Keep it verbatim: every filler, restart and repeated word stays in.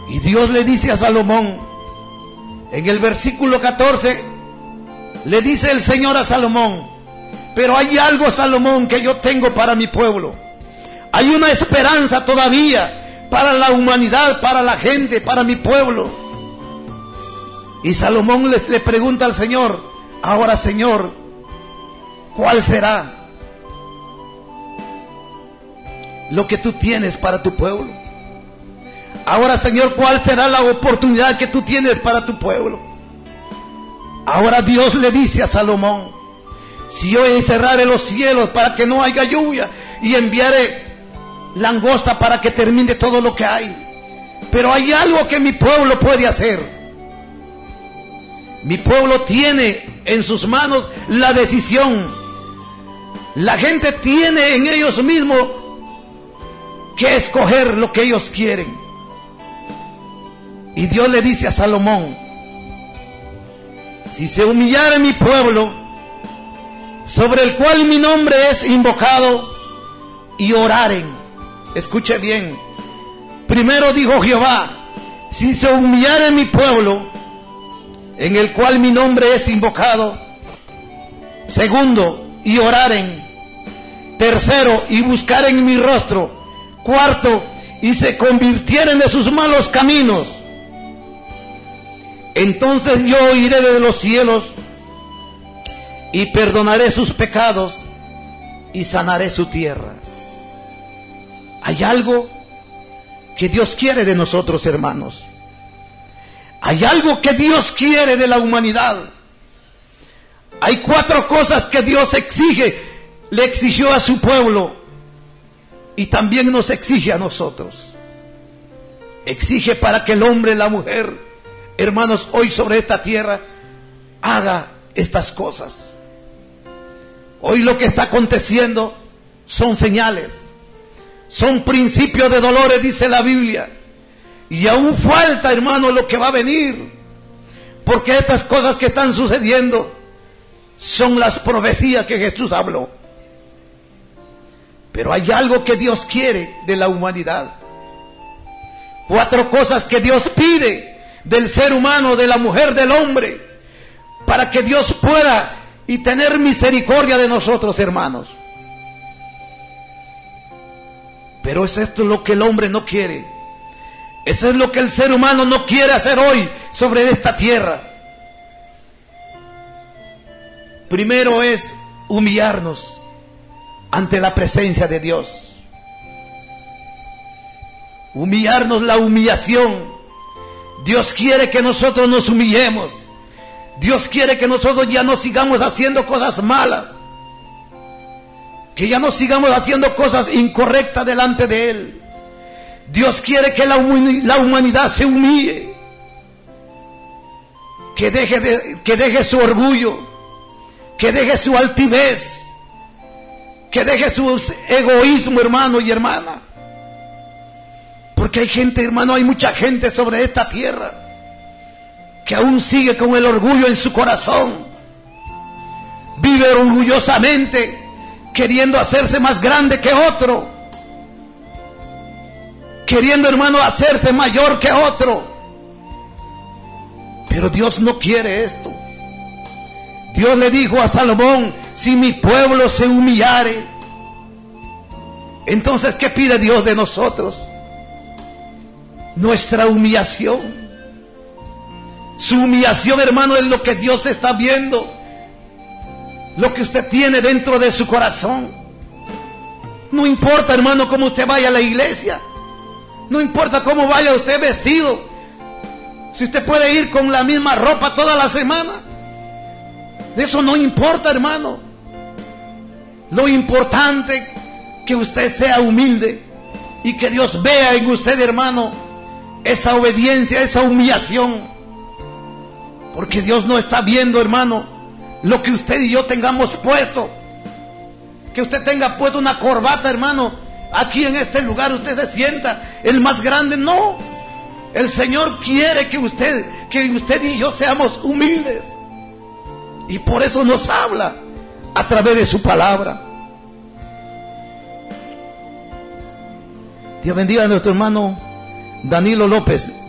Y Dios le dice a Salomón, en el versículo catorce, le dice el Señor a Salomón: pero hay algo, Salomón, que yo tengo para mi pueblo. Hay una esperanza todavía para la humanidad, para la gente, para mi pueblo. Y Salomón le, le pregunta al Señor: ahora, Señor, ¿cuál será lo que tú tienes para tu pueblo? Ahora, Señor, ¿cuál será la oportunidad que tú tienes para tu pueblo? Ahora Dios le dice a Salomón: si yo encerrare los cielos para que no haya lluvia, y enviare langosta para que termine todo lo que hay, pero hay algo que mi pueblo puede hacer. Mi pueblo tiene en sus manos la decisión. La gente tiene en ellos mismos que escoger lo que ellos quieren. Y Dios le dice a Salomón: si se humillare mi pueblo, sobre el cual mi nombre es invocado, y oraren. Escuche bien. Primero dijo Jehová: si se humillare mi pueblo, en el cual mi nombre es invocado. Segundo, y oraren. Tercero, y buscaren mi rostro. Cuarto, y se convirtieren de sus malos caminos. Entonces yo oiré desde los cielos y perdonaré sus pecados y sanaré su tierra. Hay algo que Dios quiere de nosotros, hermanos. Hay algo que Dios quiere de la humanidad. Hay cuatro cosas que Dios exige, le exigió a su pueblo, y también nos exige a nosotros. Exige para que el hombre, la mujer, hermanos, hoy sobre esta tierra haga estas cosas. Hoy lo que está aconteciendo son señales, son principios de dolores, dice la Biblia. Y aún falta, hermano, lo que va a venir, porque estas cosas que están sucediendo son las profecías que Jesús habló. Pero hay algo que Dios quiere de la humanidad. Cuatro cosas que Dios pide del ser humano, de la mujer, del hombre, para que Dios pueda y tener misericordia de nosotros, hermanos. Pero es esto lo que el hombre no quiere. Eso es lo que el ser humano no quiere hacer hoy sobre esta tierra. Primero es humillarnos ante la presencia de Dios. Humillarnos, la humillación. Dios quiere que nosotros nos humillemos. Dios quiere que nosotros ya no sigamos haciendo cosas malas, que ya no sigamos haciendo cosas incorrectas delante de Él. Dios quiere que la, la humanidad se humille, que deje, de, que deje su orgullo, que deje su altivez, que deje su egoísmo, hermano y hermana. Porque hay gente, hermano, hay mucha gente sobre esta tierra que aún sigue con el orgullo en su corazón. Vive orgullosamente, queriendo hacerse más grande que otro, queriendo, hermano, hacerse mayor que otro. Pero Dios no quiere esto. Dios le dijo a Salomón: si mi pueblo se humillare. Entonces, ¿qué pide Dios de nosotros? Nuestra humillación. Su humillación, hermano, es lo que Dios está viendo, lo que usted tiene dentro de su corazón. No importa, hermano, cómo usted vaya a la iglesia, no importa cómo vaya usted vestido, si usted puede ir con la misma ropa toda la semana, eso no importa, hermano. Lo importante es que usted sea humilde y que Dios vea en usted, hermano, esa obediencia, esa humillación. Porque Dios no está viendo, hermano, lo que usted y yo tengamos puesto. Que usted tenga puesto una corbata, hermano, aquí en este lugar usted se sienta el más grande. No, el Señor quiere que usted, que usted y yo seamos humildes. Y por eso nos habla a través de su palabra. Dios bendiga a nuestro hermano Danilo López.